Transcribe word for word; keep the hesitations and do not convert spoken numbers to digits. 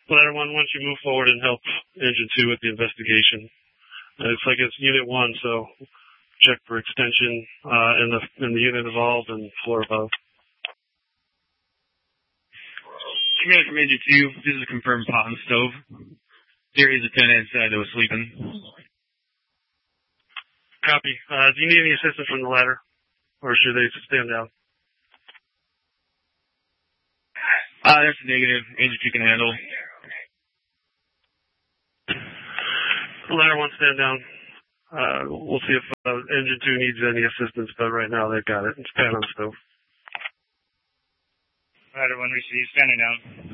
Ladder one, once you move forward and help Engine two with the investigation. Uh, it's like it's Unit one, so check for extension uh, in the in the unit involved and floor above. Commander from Engine two, this is a confirmed pot on the stove. There is a tenant inside that was sleeping. Copy. Uh, do you need any assistance from the ladder? Or should they stand down? Uh, that's a negative. Engine two can handle. Ladder one, stand down. Uh, we'll see if uh, Engine two needs any assistance, but right now they've got it. It's pan on the stove. Ladder one, receive. Standing down.